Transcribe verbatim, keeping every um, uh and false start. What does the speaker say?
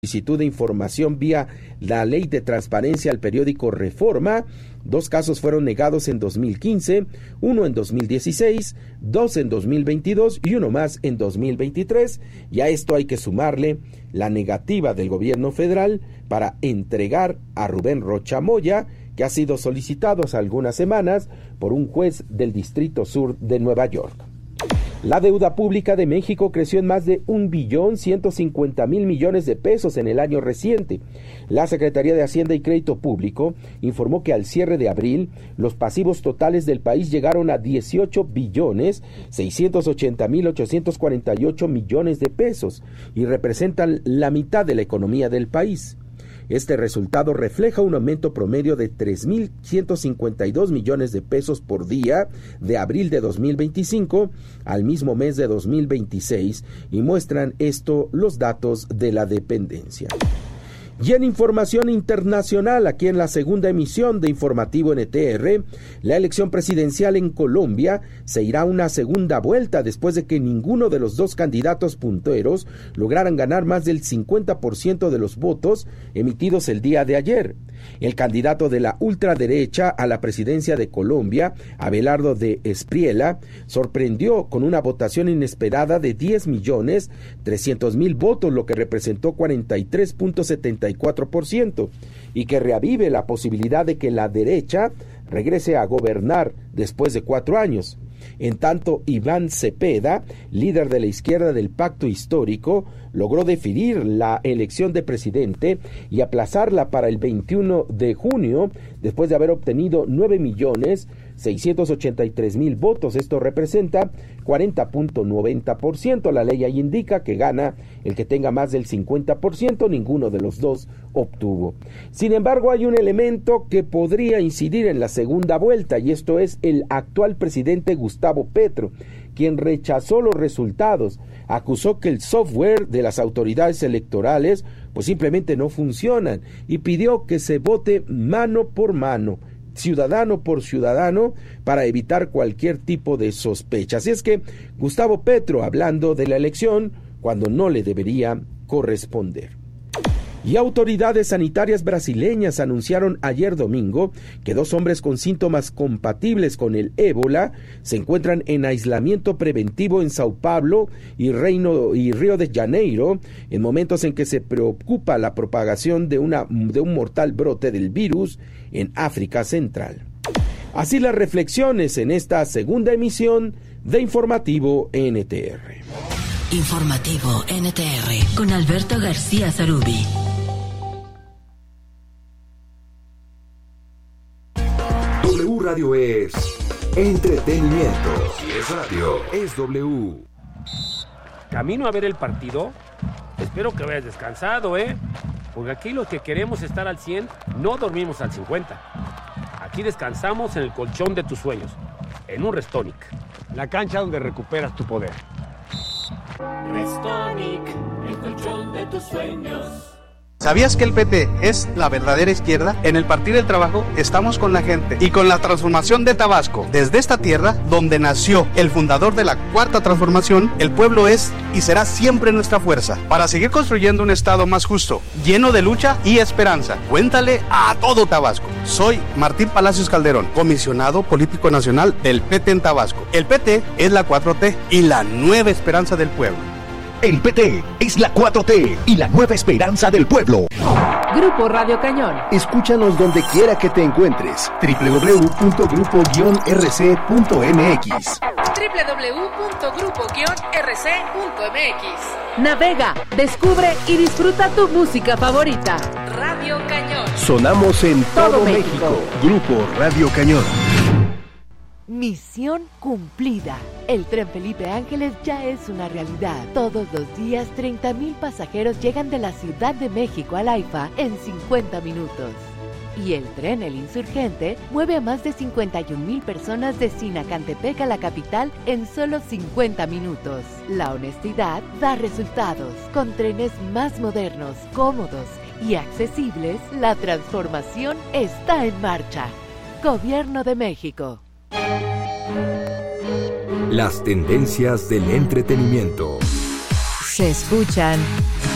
solicitud de información vía la Ley de Transparencia al periódico Reforma. Dos casos fueron negados en dos mil quince, uno en dos mil dieciséis, dos en dos mil veintidós y uno más en dos mil veintitrés. Y a esto hay que sumarle la negativa del gobierno federal para entregar a Rubén Rocha Moya, que ha sido solicitado hace algunas semanas por un juez del Distrito Sur de Nueva York. La deuda pública de México creció en más de un billón ciento cincuenta mil millones de pesos en el año reciente. La Secretaría de Hacienda y Crédito Público informó que al cierre de abril, los pasivos totales del país llegaron a dieciocho billones seiscientos ochenta mil ochocientos cuarenta y ocho millones de pesos y representan la mitad de la economía del país. Este resultado refleja un aumento promedio de tres mil ciento cincuenta y dos millones de pesos por día de abril de dos mil veinticinco al mismo mes de dos mil veintiséis y muestran esto los datos de la dependencia. Y en información internacional, aquí en la segunda emisión de Informativo N T R, la elección presidencial en Colombia se irá a una segunda vuelta después de que ninguno de los dos candidatos punteros lograran ganar más del cincuenta por ciento de los votos emitidos el día de ayer. El candidato de la ultraderecha a la presidencia de Colombia, Abelardo de Espriella, sorprendió con una votación inesperada de diez millones trescientos mil votos, lo que representó cuarenta y tres punto setenta y cuatro por ciento, y que reavive la posibilidad de que la derecha regrese a gobernar después de cuatro años. En tanto, Iván Cepeda, líder de la izquierda del Pacto Histórico, logró definir la elección de presidente y aplazarla para el veintiuno de junio, después de haber obtenido nueve millones seiscientos ochenta y tres mil votos. Esto representa cuarenta punto noventa por ciento. La ley ahí indica que gana el que tenga más del cincuenta por ciento, ninguno de los dos obtuvo. Sin embargo, hay un elemento que podría incidir en la segunda vuelta, y esto es el actual presidente Gustavo Petro, quien rechazó los resultados, acusó que el software de las autoridades electorales pues simplemente no funcionan y pidió que se vote mano por mano, ciudadano por ciudadano, para evitar cualquier tipo de sospecha. Así es que Gustavo Petro hablando de la elección cuando no le debería corresponder. Y autoridades sanitarias brasileñas anunciaron ayer domingo que dos hombres con síntomas compatibles con el ébola se encuentran en aislamiento preventivo en Sao Paulo y, Reino, y Río de Janeiro, en momentos en que se preocupa la propagación de, una, de un mortal brote del virus en África Central. Así las reflexiones en esta segunda emisión de Informativo N T R. Informativo N T R con Alberto García Zarubi. W Radio es entretenimiento. Si es radio, es W. Camino a ver el partido. Espero que vayas descansado, ¿eh? Porque aquí los que queremos estar al cien no dormimos al cincuenta. Aquí descansamos en el colchón de tus sueños, en un Restonic, la cancha donde recuperas tu poder. Restonic, el colchón de tus sueños. ¿Sabías que el P T es la verdadera izquierda? En el Partido del Trabajo estamos con la gente y con la transformación de Tabasco. Desde esta tierra, donde nació el fundador de la Cuarta Transformación, el pueblo es y será siempre nuestra fuerza para seguir construyendo un Estado más justo, lleno de lucha y esperanza. Cuéntale a todo Tabasco. Soy Martín Palacios Calderón, comisionado político nacional del P T en Tabasco. El P T es la cuatro T y la nueva esperanza del pueblo. El P T es la cuatro T y la nueva esperanza del pueblo. Grupo Radio Cañón. Escúchanos donde quiera que te encuentres. doble u doble u doble u punto grupo guion r c punto m x. doble u doble u doble u punto grupo guion r c punto m x. Navega, descubre y disfruta tu música favorita. Radio Cañón. Sonamos en todo, todo México. México. Grupo Radio Cañón. Misión cumplida. El Tren Felipe Ángeles ya es una realidad. Todos los días, treinta mil pasajeros llegan de la Ciudad de México al AIFA en cincuenta minutos. Y el tren El Insurgente mueve a más de cincuenta y un mil personas de Sinacantepec a la capital en solo cincuenta minutos. La honestidad da resultados. Con trenes más modernos, cómodos y accesibles, la transformación está en marcha. Gobierno de México. Las tendencias del entretenimiento. Se escuchan